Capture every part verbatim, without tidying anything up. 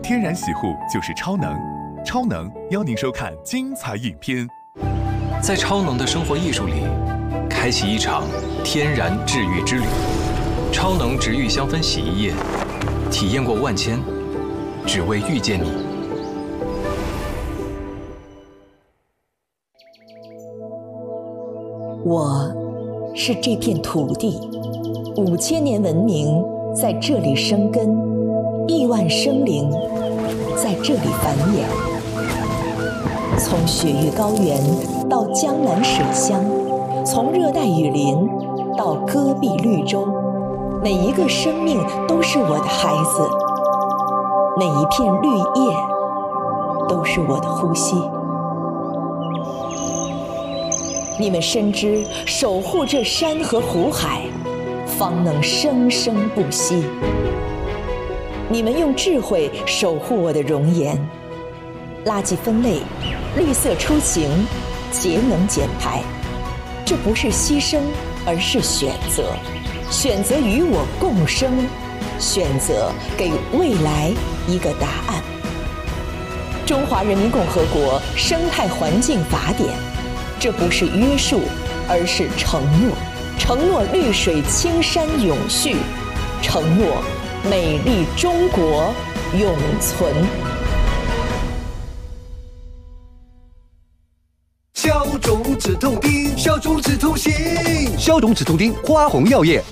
天然洗护就是超能，超能邀您收看精彩影片。 在超能的生活艺术里，开启一场天然治愈之旅。超能植愈香氛洗衣液，体验过万千，只为遇见你。 我是这片土地，五千年文明在这里生根，亿万生灵在这里繁衍。从雪域高原到江南水乡，从热带雨林到戈壁绿洲，每一个生命都是我的孩子，每一片绿叶都是我的呼吸。你们深知，守护这山河湖海，方能生生不息。你们用智慧守护我的容颜，垃圾分类，绿色出行，节能减排。这不是牺牲，而是选择。选择与我共生，选择给未来一个答案。中华人民共和国生态环境法典，这不是约束，而是承诺。承诺绿水青山永续，承诺美丽中国永存。 消肿止痛丁，消肿止痛行，消肿止痛丁，花红药业。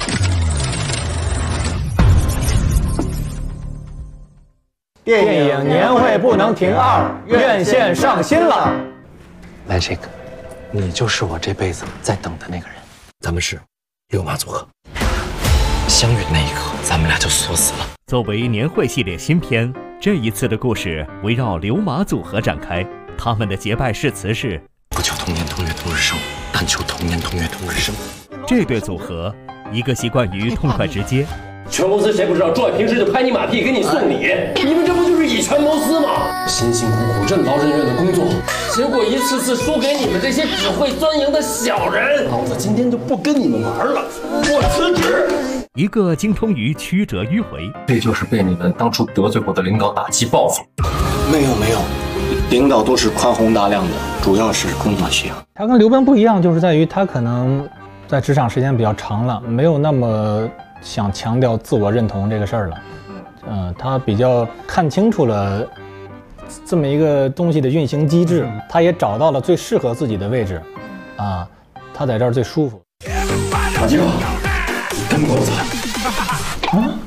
电影年会不能停二，院线上新了。 来，这个，你就是我这辈子在等的那个人。咱们是六马组合，相遇的那一刻，咱们俩就锁死了。 作为年会系列新片，这一次的故事围绕刘马组合展开。他们的结拜誓词是： 不求同年同月同日生，但求同年同月同日生。 这对组合，一个习惯于痛快直接。 全公司谁不知道周伟平时就拍你马屁给你送礼，你们这不就是以权谋私吗？辛辛苦苦任劳任怨的工作，结果一次次输给你们这些只会钻营的小人。老子今天就不跟你们玩了，我辞职。 一个精通于曲折迂回， 这就是被你们当初得罪过的领导打击报复。 没有没有，领导都是宽宏大量的，主要是工作需要。 他跟刘奔不一样，就是在于他可能在职场时间比较长了，没有那么想强调自我认同这个事儿了。嗯、呃，他比较看清楚了这么一个东西的运行机制，他也找到了最适合自己的位置，啊，他在这儿最舒服。 马季跟我走。 啊？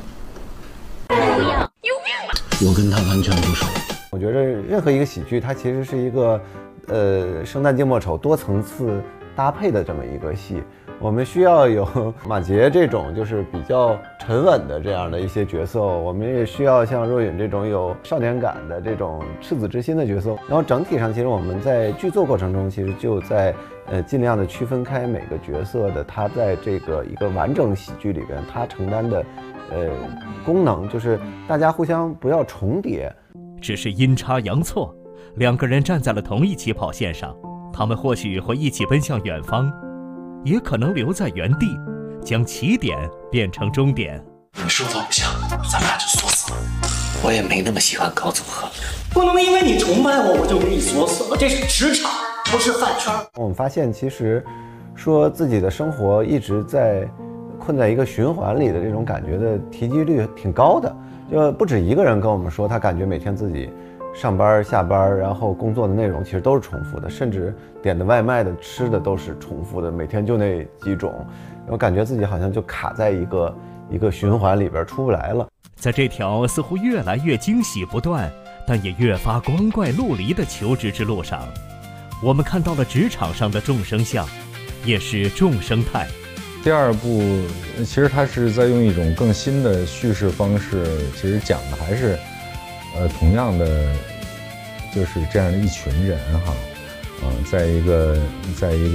我跟他完全不熟。 我觉得任何一个喜剧，它其实是一个，呃，圣诞静默丑多层次搭配的这么一个戏。我们需要有马杰这种就是比较沉稳的这样的一些角色，我们也需要像若允这种有少年感的这种赤子之心的角色。然后整体上，其实我们在剧作过程中，其实就在呃尽量的区分开每个角色的他在这个一个完整喜剧里边他承担的呃功能，就是大家互相不要重叠。 只是阴差阳错，两个人站在了同一起跑线上，他们或许会一起奔向远方，也可能留在原地，将起点变成终点。 你说走不行，咱们俩就锁死了。我也没那么喜欢搞组合， 不能因为你崇拜我，我就给你锁死了。这是职场，不是饭圈。 我们发现，其实说自己的生活一直在困在一个循环里的这种感觉的提及率挺高的。就不止一个人跟我们说，他感觉每天自己上班下班，然后工作的内容其实都是重复的，甚至点的外卖的吃的都是重复的，每天就那几种，然后感觉自己好像就卡在一个一个循环里边出不来了。 在这条似乎越来越惊喜不断，但也越发光怪陆离的求职之路上，我们看到了职场上的众生相，也是众生态。 第二部其实它是在用一种更新的叙事方式，其实讲的还是呃同样的就是这样的一群人哈，啊、呃，在一个在一个